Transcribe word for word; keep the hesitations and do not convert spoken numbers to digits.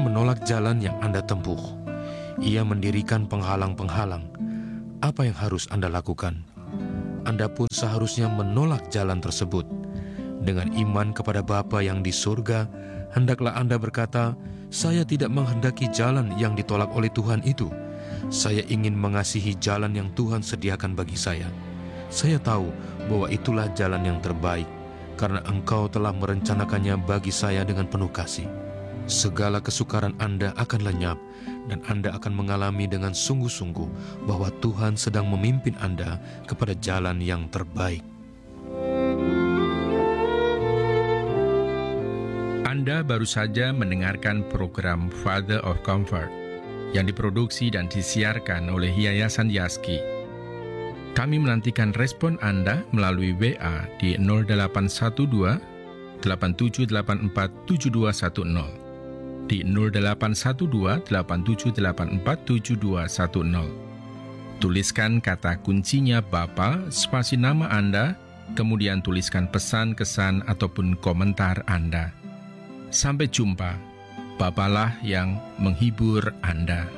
menolak jalan yang Anda tempuh. Ia mendirikan penghalang-penghalang. Apa yang harus Anda lakukan? Anda pun seharusnya menolak jalan tersebut. Dengan iman kepada Bapa yang di surga, hendaklah Anda berkata, "Saya tidak menghendaki jalan yang ditolak oleh Tuhan itu. Saya ingin mengasihi jalan yang Tuhan sediakan bagi saya. Saya tahu bahwa itulah jalan yang terbaik, karena Engkau telah merencanakannya bagi saya dengan penuh kasih." Segala kesukaran Anda akan lenyap, dan Anda akan mengalami dengan sungguh-sungguh bahwa Tuhan sedang memimpin Anda kepada jalan yang terbaik. Anda baru saja mendengarkan program Father of Comfort yang diproduksi dan disiarkan oleh Yayasan Yaski. Kami menantikan respon Anda melalui W A di nol delapan satu dua delapan tujuh delapan empat tujuh dua satu nol, di nol delapan satu dua delapan tujuh delapan empat tujuh dua satu nol. Tuliskan kata kuncinya Bapa, spasi nama Anda, kemudian tuliskan pesan, kesan, ataupun komentar Anda. Sampai jumpa. Bapalah yang menghibur Anda.